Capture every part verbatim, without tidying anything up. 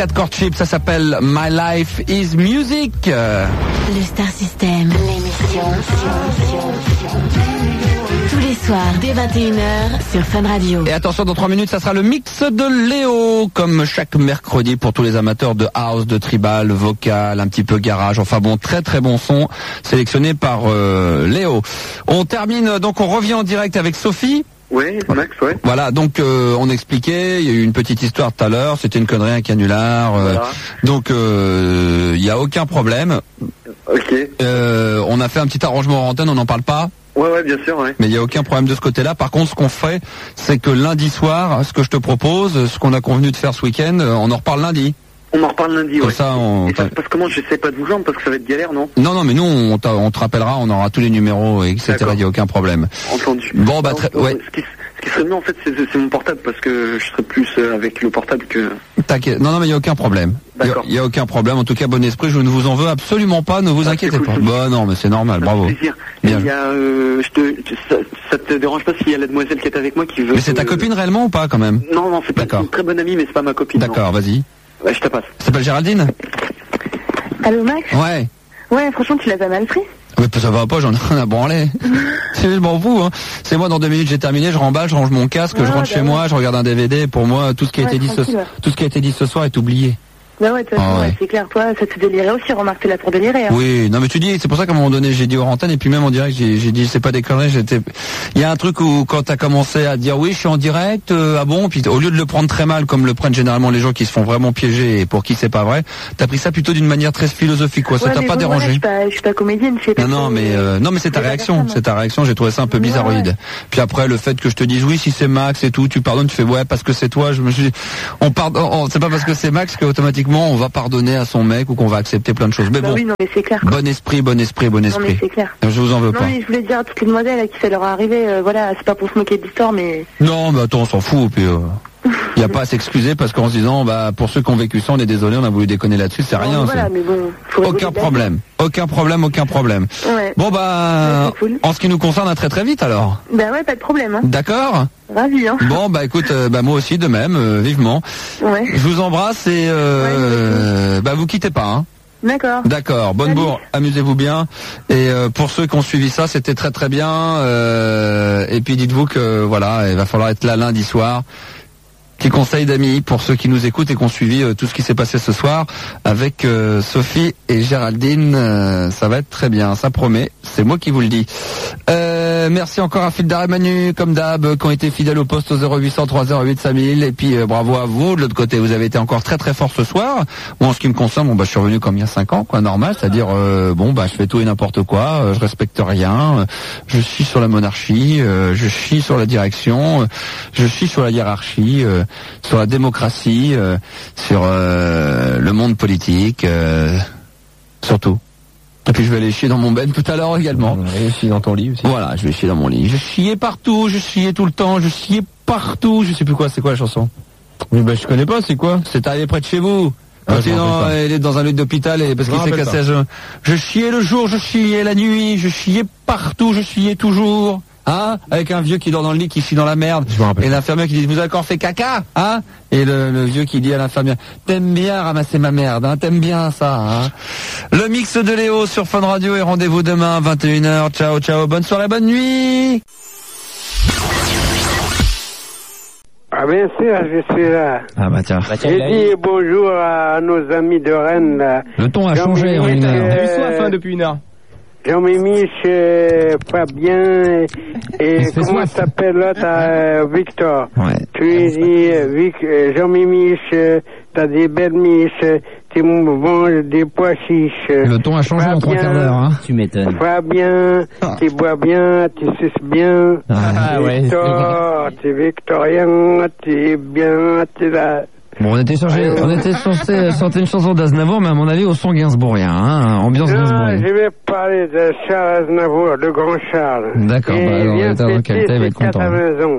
Quatre Chord Chip, ça s'appelle My Life is Music. Le Star System, l'émission. Tous les soirs, dès vingt et une heures, sur Fun Radio. Et attention, dans trois minutes, ça sera le mix de Léo, comme chaque mercredi pour tous les amateurs de house, de tribal, vocal, un petit peu garage. Enfin bon, très très bon son, sélectionné par euh, Léo. On termine, donc on revient en direct avec Sophie. Oui, Max, ouais. Voilà, donc euh, on expliquait, il y a eu une petite histoire tout à l'heure, c'était une connerie, un canular. Euh, voilà. Donc il euh, n'y a aucun problème. Ok. Euh, on a fait un petit arrangement en antenne, on n'en parle pas. Ouais, ouais, bien sûr, ouais. Mais il n'y a aucun problème de ce côté-là. Par contre, ce qu'on fait, c'est que lundi soir, ce que je te propose, ce qu'on a convenu de faire ce week-end, on en reparle lundi. On en reparle lundi, Comme ouais. ça, on... Et ça se passe comment? Je sais pas de vous joindre parce que ça va être galère, non? Non, non, mais nous, on, on te rappellera, on aura tous les numéros, et cetera. Il n'y a aucun problème. Entendu. Bon, bah, très... ouais. ouais. Ce qui, ce qui serait mieux, en fait, c'est, c'est mon portable parce que je serais plus avec le portable que... T'inquiète. Non, non, mais il n'y a aucun problème. D'accord. Il n'y a, a aucun problème. En tout cas, bon esprit, je ne vous en veux absolument pas, ne vous ah, inquiétez cool, pas. Bah non, mais c'est normal, ça bravo. Plaisir. Bien. Il y a, euh, je te, ça, ça te dérange pas s'il y a la demoiselle qui est avec moi qui veut... Mais c'est ta euh... copine réellement ou pas, quand même? Non, non, c'est pas c'est une très bonne amie, mais c'est pas ma copine. D'accord, vas-y. Ouais, je te passe. Ça s'appelle Géraldine? Allô, Max? Ouais. Ouais, franchement, tu l'as pas mal pris. Oui, ça va pas, j'en ai rien à branler. C'est je m'en fous, hein. C'est moi, dans deux minutes, j'ai terminé, je remballe, je range mon casque, ah, je rentre bah chez ouais. moi, je regarde un D V D. Pour moi, tout ce qui a ouais, été dit ce, tout ce qui a été dit ce soir est oublié. Bah ouais, de toute façon, ah ouais. ouais, c'est clair. Toi, ça te délirait aussi, remarque, t'es là pour délirer. Hein. Oui, non mais tu dis, c'est pour ça qu'à un moment donné, j'ai dit hors antenne, et puis même en direct, j'ai, j'ai dit, c'est pas des conneries, j'étais... Il y a un truc où, quand t'as commencé à dire, oui, je suis en direct, euh, ah bon, puis au lieu de le prendre très mal, comme le prennent généralement les gens qui se font vraiment piéger, et pour qui c'est pas vrai, t'as pris ça plutôt d'une manière très philosophique, quoi. Ouais, ça t'a pas bon, dérangé? Ouais, je suis pas, je suis pas comédienne, je sais pas. Non, non, mais, euh, non, mais c'est ta réaction, c'est ta réaction, j'ai trouvé ça un peu bizarroïde. Ouais. Puis après, le fait que je te dise, oui, si c'est Max et tout, tu pardonnes, tu fais, ouais, parce que c'est toi, je me suis dit, on pardonne, on, c'est pas parce que c'est Max qu'automatiquement, on va pardonner à son mec ou qu'on va accepter plein de choses. Mais bah bon, oui, non, mais c'est clair, bon esprit, bon esprit, bon esprit. Non, mais c'est clair. Je vous en veux non, pas. Mais je voulais dire à toutes les demoiselles à qui ça leur est arrivé, euh, voilà, c'est pas pour se moquer de l'histoire, mais... Non, mais attends, on s'en fout, puis... Euh... Il n'y a pas à s'excuser parce qu'en se disant, bah, pour ceux qui ont vécu ça, on est désolé, on a voulu déconner là-dessus, c'est non, rien. Voilà, c'est... mais bon, faut aucun problème, aucun problème, aucun problème. Ouais. Bon, bah, ouais, cool. En ce qui nous concerne, à très très vite alors. Bah ouais, pas de problème. Hein. D'accord. Ravi, hein. Bon, bah écoute, euh, bah moi aussi de même, euh, vivement. Ouais. Je vous embrasse et euh, ouais, euh, bah vous quittez pas, hein. D'accord. D'accord. Bonne bourre. Amusez-vous bien. Et euh, pour ceux qui ont suivi ça, c'était très très bien. Euh, et puis dites-vous que voilà, il va falloir être là lundi soir. Petit conseil d'amis pour ceux qui nous écoutent et qui ont suivi euh, tout ce qui s'est passé ce soir avec euh, Sophie et Géraldine. Euh, ça va être très bien, ça promet. C'est moi qui vous le dis. Euh, merci encore à Fildar et Manu, comme d'hab, qui ont été fidèles au poste au zéro huit cent trois zéro huit cinq mille. Et puis euh, bravo à vous de l'autre côté. Vous avez été encore très très fort ce soir. Moi, en ce qui me concerne, bon bah je suis revenu comme il y a cinq ans, quoi, normal. C'est-à-dire euh, bon bah je fais tout et n'importe quoi. Euh, je respecte rien. Euh, je suis sur la monarchie. Euh, je suis sur la direction. Euh, je suis sur la hiérarchie. Euh, sur la démocratie, euh, sur euh, le monde politique, euh, surtout. Et puis je vais aller chier dans mon ben tout à l'heure également. Et chier dans ton lit aussi. Voilà, je vais chier dans mon lit. Je chiais partout, je chiais tout le temps, je chiais partout. Je sais plus quoi, c'est quoi la chanson? Oui, bah je connais pas, c'est quoi? C'est arrivé près de chez vous. Ah, Quand dans, elle est dans un lit d'hôpital et parce qu'il s'est cassé. Je, je chiais le jour, je chiais la nuit, je chiais partout, je chiais toujours. Hein, avec un vieux qui dort dans le lit, qui chie dans la merde, et l'infirmière qui dit vous avez encore fait caca, hein, et le, le vieux qui dit à l'infirmière t'aimes bien ramasser ma merde, hein, t'aimes bien ça, hein. Le mix de Léo sur Fun Radio et rendez-vous demain vingt et une heures. Ciao ciao, bonne soirée, bonne nuit. Ah bien sûr, je suis là. Ah bah tiens. J'ai dit bonjour à nos amis de Rennes là. Le ton a changé en une heure. On a eu soif hein, depuis une heure. Jean-Mimiche, euh, Fabien, et comment s'appelle l'autre, euh, Victor. Ouais. Tu lui dis, euh, Vic, euh, Jean-Mimiche, euh, t'as des belles miches, tu manges des pois chiches. Le ton a changé Fabien, en trois quarts d'heure, hein. Tu m'étonnes. Fabien, ah. Tu bois bien, tu suces bien. Ah, Victor, ouais. Tu es victorien, tu es bien, tu es là. Bon, on était censé, on était censé chanter une chanson d'Aznavour, mais à mon avis au son gainsbourgien, hein, ambiance non, gainsbourgienne. Je vais parler de Charles Aznavour, le grand Charles. D'accord, bah alors, viens attends, quel il va être content. À ta maison.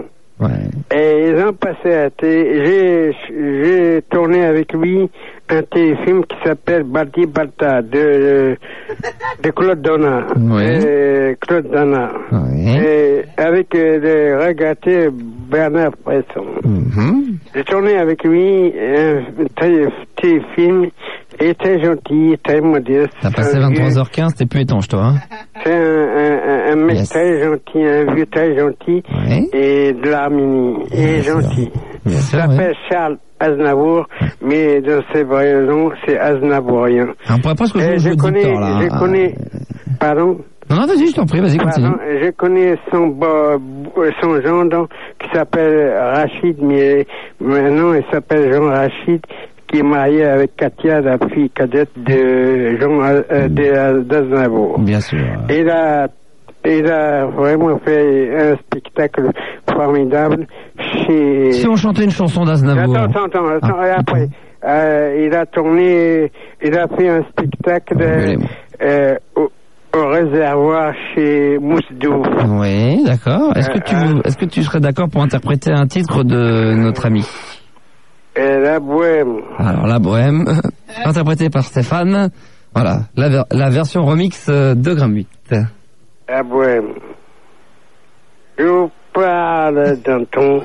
Ouais. Et ils ont passé à té... j'ai, j'ai tourné avec lui un téléfilm qui s'appelle Balti Balta de, de Claude Donat. Oui. Et Claude Donat. Oui. Et avec euh, le regretté Bernard Bresson. Mm-hmm. J'ai tourné avec lui un té- téléfilm. Il était gentil, très modeste. T'as passé vingt-trois heures quinze, t'es plus étanche, toi, hein? C'est un, un, un mec Yes. très gentil, un vieux très gentil, Ouais. et de l'Arménie, et Bien sûr. gentil. Bien Il sûr, s'appelle ouais. Charles Aznavour, mais dans ses vrais noms, c'est Aznavourien. On pourrait presque jouer Et au je jeu de connais, Victor, là. je hein. connais, pardon? Non, non, vas-y, je t'en prie, vas-y, continue. Pardon, je connais son, bo- son gendre qui s'appelle Rachid, mais maintenant il s'appelle Jean Rachid, qui est marié avec Katia, la fille cadette de Jean euh, de- d'Aznavour. Bien sûr. Il a, il a vraiment fait un spectacle formidable chez... Si on chantait une chanson d'Aznavour. Attends, attends, attends, Ah, et après, euh, il a tourné, il a fait un spectacle euh, euh, au, au réservoir chez Moussedou. Oui, d'accord. Est-ce que tu, Euh, est-ce que tu serais d'accord pour interpréter un titre de notre ami? Et la bohème. Alors, La Bohème, interprété par Stéphane. Voilà, la, ver- la version remix euh, de Gramme huit. La bohème. Je vous parle d'un ton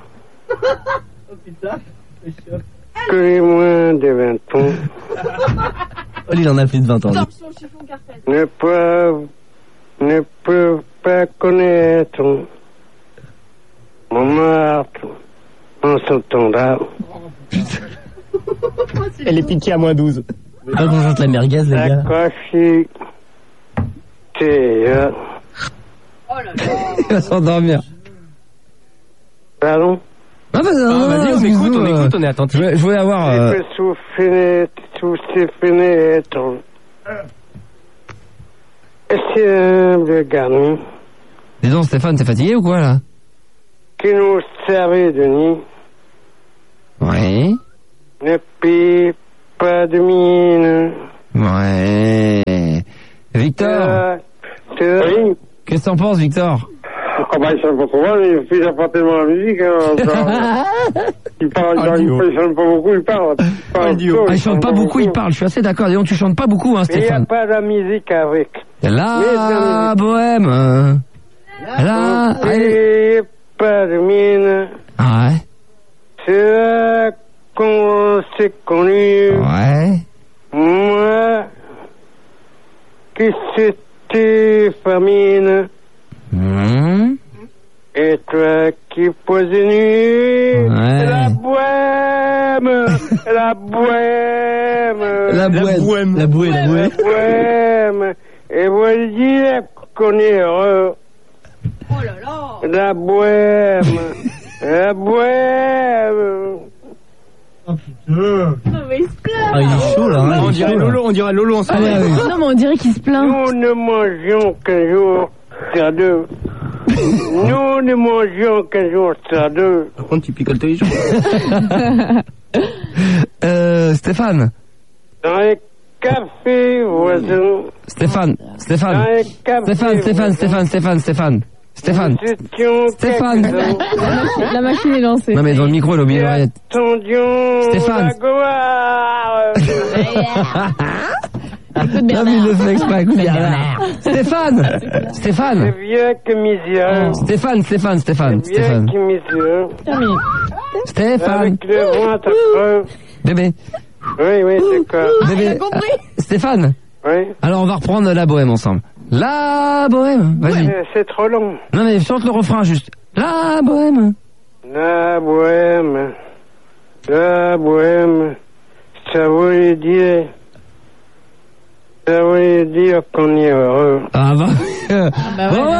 que les moins de vingt ans Oh, il en a plus de vingt ans. lui. ne peuvent, ne peuvent pas connaître mon marteau en ce temps-là. Elle est piquée à moins douze. Pas qu'on chante la merguez, les gars. Accroché, t'es, euh, Il va s'endormir. pardon? Ah, bah, non, Ah, vas-y, non, on écoute, on excuse-nous, écoute, on est euh, attentif. Je voulais, je voulais avoir... Il euh, peut sous fenêtre, sous ses fenêtres. C'est humble garni Dis donc, Stéphane, t'es fatigué ou quoi, là? qui nous servait de nid. Oui. Ne paie pas de mine. Ouais. Victor, Oui. qu'est-ce que t'en penses, Victor? Ah bah, il chante pas trop mal, il fait pas tellement la musique. Hein, il parle, Ah, il, duo. il chante pas beaucoup, il parle. Il, parle duo. peu, Ah, il chante pas beaucoup, il parle. Je suis assez d'accord. Dis donc, tu chantes pas beaucoup, hein, Mais il n'y a Stéphane. pas de musique avec. La bohème. euh, La... Ne paie pas de mine. Ah ouais. C'est là qu'on s'est connu. Ouais. Moi, qui c'était famine. Mmh. Et toi qui posais nu. Ouais. La bohème. La bohème. La bohème. La bouée, la bouée. La bohème. Et vous dire qu'on est heureux. Oh là là. La bohème. La bohème. Non, mais il se plaint. Ah, il est chaud, là. hein, On il est dirait chaud, là. Lolo, on dirait Lolo en Ah, soirée. ouais, ouais. Non, mais on dirait qu'il se plaint. Nous ne mangeons qu'un jour sur deux. Nous ne mangeons qu'un jour sur deux. Par contre, tu picoles tous les jours. Euh, Stéphane. Dans les cafés voisins. Stéphane. Stéphane. Dans les cafés Stéphane, Stéphane, voisins, Stéphane, Stéphane, Stéphane. Stéphane. nous étions Stéphane. quelques-uns La machine est lancée. Non, mais dans le micro, il a oublié qui l'oreillette. attendions Stéphane. la gloire. Écoute, Non, mais il Bernard. le fait exprès, écoute, Bernard. Stéphane. C'est Stéphane. vieux que miséreux. Stéphane, Stéphane, Stéphane, C'est vieux Stéphane. que miséreux. Terminé. Stéphane. Avec le ventre creux. Bébé. Oui, oui, d'accord. Bébé. compris. Euh, Stéphane. Oui. Alors, on va reprendre la bohème ensemble. La bohème. Vas-y. Euh, C'est trop long. Non, mais chante le refrain juste. La bohème. La bohème, la bohème, ça voulait dire, ça voulait dire qu'on est heureux. Ah bah. bah ouais.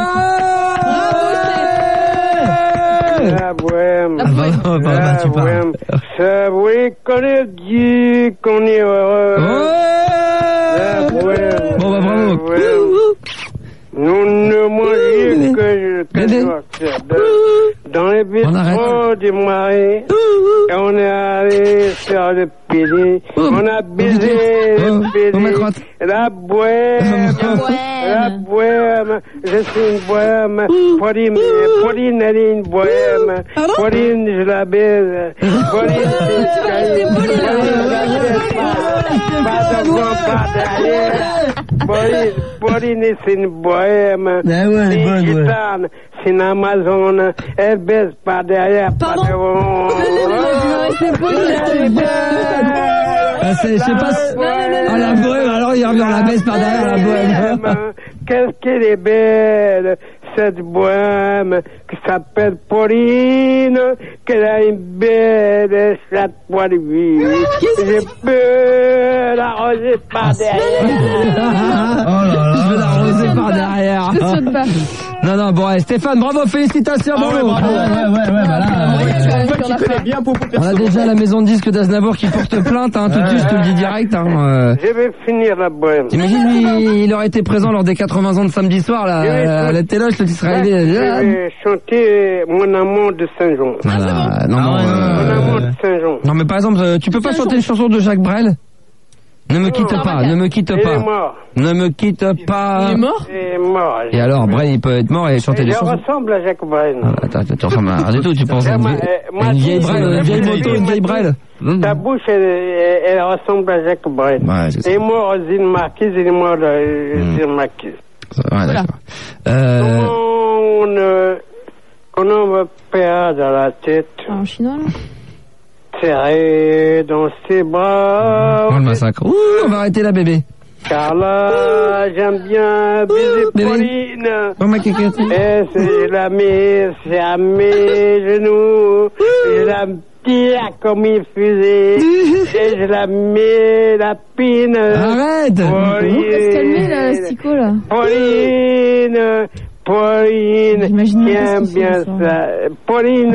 Ouais. La bohème, Ah bah, bah, bah, la tu parles. bohème, ça voulait qu'on ait dit qu'on est heureux. La Ouais. bohème, Bon, bah, la bravo. bohème. Nous ne mangions que, que Bébé. jour sur deux. dans les bistrots du Marais. Et on est allé sur le pédé. On a baisé le pédé. La bohème. La bohème. Je suis une bohème. Pauline, Pauline, elle est une bohème. Pauline, je la baise. Pauline, c'est une Pauline, pas devant, pas derrière. Pauline, Pauline, c'est une bohème. C'est une gitane. C'est une Amazone. Elle baise pas derrière, pas devant. C'est Pauline. Ah, c'est, je sais pas. Ah, la bohème, alors il revient la baisse par derrière la bohème. Qu'est-ce qu'elle est belle, cette bohème qui s'appelle Pauline, qu'elle a une belle chatte poilue. Je peux l'arroser par derrière. Oh là là, je veux l'arroser par derrière. Je te souhaite pas. Non, non, bon, ouais, Stéphane, bravo, félicitations, bravo. Ouais, ouais, ouais, ouais, voilà. Bien pour On a déjà la maison de disques d'Aznavour qui porte plainte, hein, tout de suite, je te le dis direct, hein. euh. Je vais finir la bohème. T'imagines, lui, il aurait été présent lors des quatre-vingts ans de samedi soir, là, à la téloche, là, tu serais arrivé. Je vais chanter Mon amour de Saint-Jean. Voilà, non, non, Mon euh, amour de Saint-Jean. non, mais par exemple, euh, tu peux pas chanter une chanson de Jacques Brel? Ne me quitte pas, ne me quitte Il est pas. mort. Ne me quitte pas. Il est mort? Il est mort. Et alors, Brel, il peut être mort et chanter des Je chansons. ressemble à Jacques Brel. Ah, attends, attends, tu ressembles à rien du tout, tu penses à une Moi, vieille, euh, moi, une vieille tout, Brel, je- une vieille je- moto, je- une vieille Brel. Ta bouche, elle, elle, elle ressemble à Jacques Brel. Ouais, je sais. Et moi, Rosine Marquise, il est mort de Rosine Marquise. Ouais, d'accord. Euh, Comment on, euh, comment on me perd dans la tête, En chinois, là? serré dans ses bras. oh, le massacre. Ouh, on va arrêter là, bébé. Car là, j'aime bien baiser bébé. Pauline. Oh, ma kékette. Et c'est la mets, c'est à mes genoux. Je la tire comme une fusée. Et je la mets la pine. Arrête. On peut se calmer, là, l'astico, là. Pauline, Pauline, J'imagine même pas j'aime ce qu'il bien fait, ça. ça. Pauline,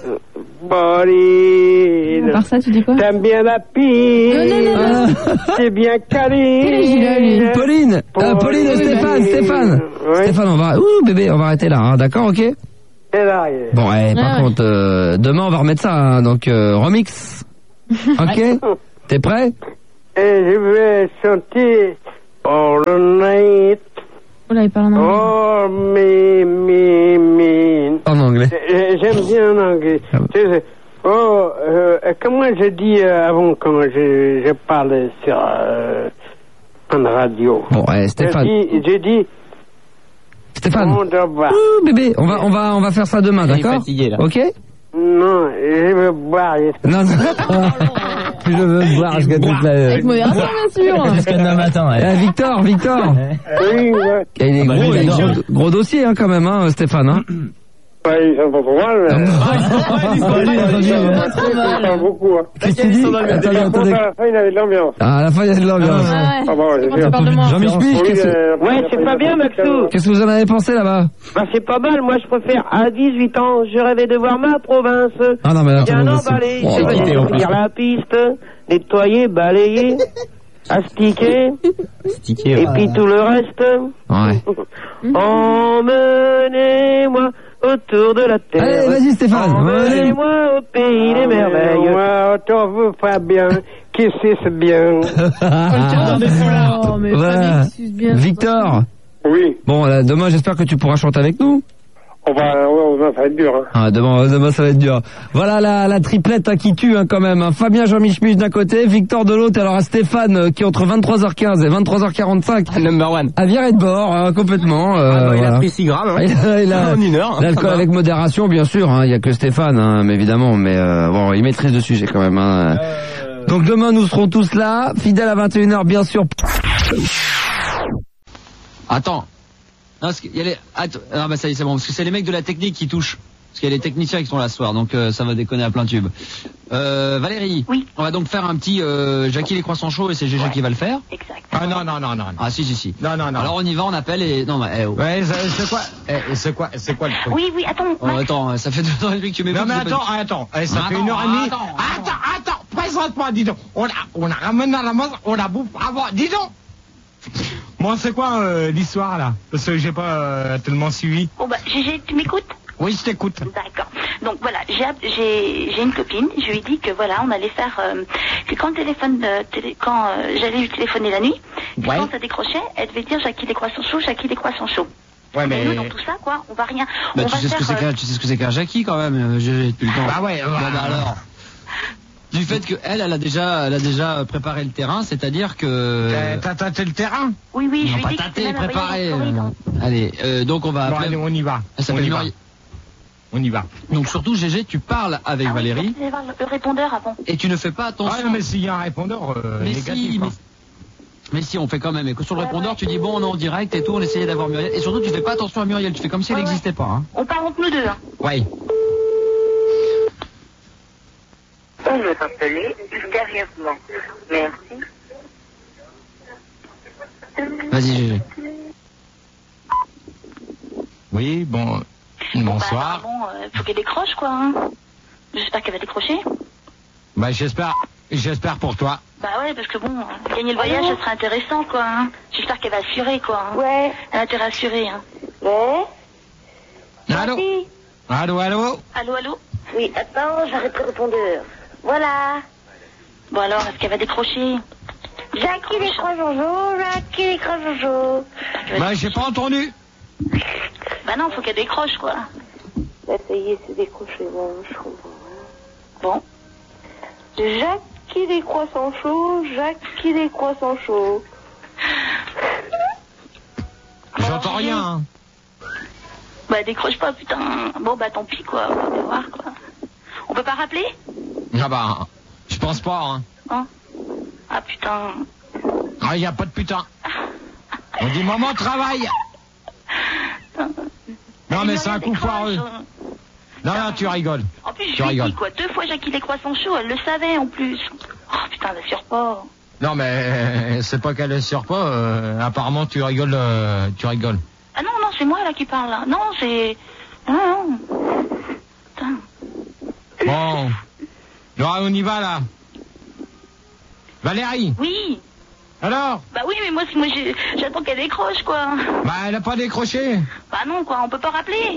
Pauline, À part ça, tu dis quoi? t'aimes bien la pine. Non, non, non, non. C'est bien câline. Quel âge il a, lui? Pauline, euh, Pauline, Pauline. Stéphane, Stéphane. Ouais. Stéphane, on va, ouh, bébé, on va arrêter là, hein, d'accord, ok? Elle arrive. Bon, eh, par Ah ouais. contre, euh, demain, on va remettre ça, hein, donc, euh, remix. Ok? T'es prêt? Et je vais chanter All Night. Oh là, il parle en anglais. Oh, me, me, me. En anglais. Euh, J'aime bien en anglais. Ah bon. Tu sais, oh, euh, comment je dis euh, avant quand je, je parle sur euh, en radio. Bon, eh, Stéphane. Je dis, je dis Stéphane. on doit voir. Ouh, bébé, on va, on va, on va faire ça demain, Il est d'accord? fatigué, là. Ok? Non, je veux boire. Non, non. Je veux boire jusqu'à toute la... Avec modération, bien sûr. Jusqu'à demain matin, ouais. Eh, Victor, Victor. Oui, ouais. Il y a des bah, gros, lui, il il y a des adore. gros, gros dossiers, hein, quand même, hein, Stéphane, hein. Ouais, ils sont pas trop mal. mais- Ils sont pas beaucoup. Hein. Qu'est-ce que tu dis? Attendez, Par contre, attendez. à la fin, il avait de l'ambiance. Ah, à la fin, il y a de l'ambiance. Ah ouais. Ah bon, c'est Quand bien. tu parles de moi. Jean-Michel Puig, Oui, qu'est-ce que- euh, Ouais, c'est pas bien, Maxou. qu'est-ce que vous en avez pensé, là-bas? Bah, c'est pas mal. Moi, je préfère. À dix-huit ans, je rêvais de voir ma province. Ah non, mais là, tout le Bien monde le sait. emballé. Oh, Je là, vais quitté, en plus. faire la piste, nettoyer, balayer, astiquer, Stické, et ouais. puis tout le reste. Ouais. Emmenez-moi autour de la terre. Allez, vas-y, Stéphane. Emmenez-moi au pays des merveilles. Moi, autant vous Fabien, qui c'est bien. Oh, mais Voilà. Fabien qui suce bien. Victor. Oui, Bon, là, demain, j'espère que tu pourras chanter avec nous. on va, on va, ça va être dur. Hein. Ah, demain, demain, ça va être dur. Voilà la, la triplette hein, qui tue hein, quand même. Hein. Fabien Jean-Michel d'un côté, Victor de l'autre. Alors à Stéphane euh, qui entre vingt-trois heures quinze et vingt-trois heures quarante-cinq Number one. a viré de bord hein, complètement. Euh, Ah bah, il voilà. a pris six grammes, hein. Il a, il a- En une heure. L'alcool Ça va. avec modération, bien sûr. hein. Il y a que Stéphane, hein, mais évidemment. Mais euh, bon, il maîtrise le sujet quand même. Hein. Donc demain, nous serons tous là, fidèles à vingt et une heures, bien sûr. Attends. Non, parce qu'il y a les... Attends. Ah bah ça y est, c'est bon, parce que c'est les mecs de la technique qui touchent. Parce qu'il y a les techniciens qui sont là ce soir, donc euh, ça va déconner à plein tube. Euh, Valérie, Oui. on va donc faire un petit euh, Jackie les croissants chauds et c'est Gégé qui va le faire. Exact. Ah non, non, non, non. Ah si, si, si. Non, non, non. Alors on y va, on appelle et... Non, mais... Eh, oh. Ouais, c'est c'est quoi eh, C'est quoi C'est quoi le truc Oui, oui, attends. Oh, attends, ça fait deux ans et demi que tu m'écoutes. Non, mais c'est pas- attends, attends. Eh, ça fait Attends, une heure et demie. attends, Attends, attends. Présente-moi, dis donc. On a, on a ramené à la maison, on a bouffé avant. Dis donc. Bon, c'est quoi euh, l'histoire, là? Parce que j'ai pas euh, tellement suivi. Bon, bah, Gégé, tu m'écoutes? Oui, je t'écoute. D'accord. Donc voilà, j'ai j'ai j'ai une copine, je lui ai dit que voilà, on allait faire euh, que quand le téléphone euh, télé, quand euh, j'allais lui téléphoner la nuit, Ouais. quand ça décrochait, elle devait dire Jackie des croissants chauds, Jackie des croissants chauds. Ouais, Mais mais... nous dans tout ça quoi, on va rien. Bah, on tu va sais ce que c'est faire, qu'un, tu sais ce que c'est qu'un Jackie quand même, euh, G G, depuis le temps. Bah ouais, Bon, bah, bah alors. Du fait que elle, elle a déjà, elle a déjà préparé le terrain, c'est-à-dire que. T'as t'as tâté le terrain? Oui oui, je Non, lui ai pas dit que c'était tâté, même un voyage préparé. en Floride, euh, hein. Allez, euh, donc on va Bon, appeler. allez, on y va. Elle On s'appelle y va. Muriel. On y va. Donc surtout, G G, tu parles avec Ah oui, Valérie vous allez voir le, le répondeur avant. et tu ne fais pas attention. Ah, non, mais s'il y a un répondeur euh, mais négatif. si, hein. mais, mais si, on fait quand même. Et que sur le répondeur, tu dis bon, on est en direct et tout, on essayait d'avoir Muriel. Et surtout, tu fais pas attention à Muriel, tu fais comme si elle Ouais, ouais. n'existait pas. Hein. On parle entre nous deux. Hein. Ouais. On veut t'appeler ultérieurement. Merci. Vas-y, G G. Oui, bon... Bon, Bonsoir. bah, bon, euh, faut qu'elle décroche quoi. Hein. J'espère qu'elle va décrocher. Bah, j'espère... J'espère pour toi. Bah ouais, parce que bon, gagner le voyage, ça serait intéressant, quoi. Hein. J'espère qu'elle va assurer, quoi. Hein. Ouais. Elle a intérêt à assurer. Hein. Ouais. Allô? Oui. Allô, allô? Allô, allô? Oui, attends, j'arrête le répondeur. Voilà. Bon alors, est-ce qu'elle va décrocher? Jackie les croissants chauds, Jackie les croissants chauds. Bah, j'ai pas entendu. Bah non, faut qu'elle décroche, quoi. Bah, ça y est, c'est décroché. Bon, je comprends. Bon. Jackie les croissants chauds, Jackie les croissants chauds. J'entends rien, hein. Bah elle décroche pas, putain. Bon, bah tant pis, quoi. On va voir, quoi. On peut pas rappeler? Ah bah, je pense pas, hein. Hein? Ah putain. Ah, y a pas de putain. On dit maman travaille. Non, mais c'est un coup foireux. Non, non, tu rigoles. En plus, je Tu lui ai rigoles. dit, quoi. Deux fois Jackie les croissants chauds, elle le savait, en plus. Oh putain, elle assure pas. Non, mais euh, c'est pas qu'elle assure pas. euh, apparemment, tu rigoles. euh, tu rigoles. Ah non, non, c'est moi, là, qui parle, là. Non, c'est... Non, non. Putain. Bon. Non, on y va, là. Valérie. Oui. Alors? Bah oui, mais moi, c'est- moi j'ai- j'attends qu'elle décroche, quoi. Bah, elle a pas décroché. Bah non, quoi, on peut pas rappeler.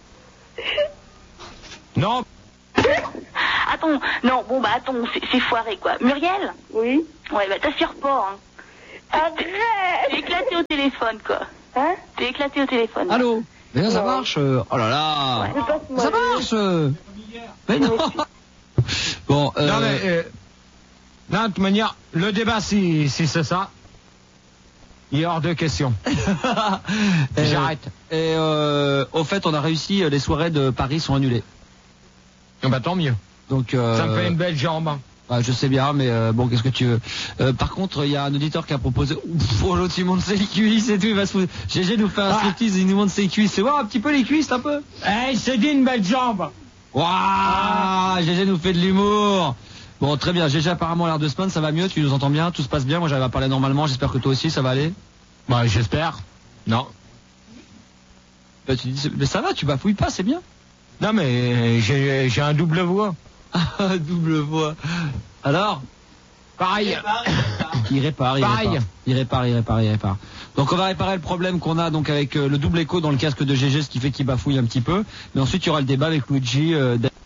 Non. Attends, non, bon, bah attends, c'est c'est foiré, quoi. Muriel? Oui. Ouais, bah t'assures pas, hein. Arrête. T'es éclaté au téléphone, quoi. Hein? T'es éclaté au téléphone. Allô? Mais là, ça Non. marche. euh, Oh là là. Ouais. Mais passe-moi Ça le- marche. euh. Mais non. Bon, euh, Non, mais. euh, non, de toute manière, le débat, si, si c'est ça, il est hors de question. et- J'arrête. Et euh, au fait, on a réussi. Les soirées de Paris sont annulées. Ah bah, tant mieux. Donc. Euh, Ça me fait une belle jambe. ah, je sais bien, mais euh, bon, qu'est-ce que tu veux. Euh, par contre, il y a un auditeur qui a proposé. Ouf, oh, l'autre, il monte ses cuisses et tout. Il va se foutre. G G nous fait un Ah. striptease, il nous monte ses cuisses. C'est voir un petit peu les cuisses, un peu. Eh, c'est dit une belle jambe. Waouh, G G nous fait de l'humour. Bon, très bien. G G apparemment a l'air de se plaindre, ça va mieux. Tu nous entends bien, tout se passe bien. Moi, j'arrive à parler normalement. J'espère que toi aussi, ça va aller. Bah, j'espère. Non. Bah, tu dis, mais ça va, tu bafouilles pas, c'est bien. Non, mais j'ai j'ai un double voix. Double voix. Alors? Pareil. Il répare, il Pareil. répare. Il répare, il répare, il répare. Donc on va réparer le problème qu'on a donc avec euh, le double écho dans le casque de G G, ce qui fait qu'il bafouille un petit peu. Mais ensuite il y aura le débat avec Luigi. Euh,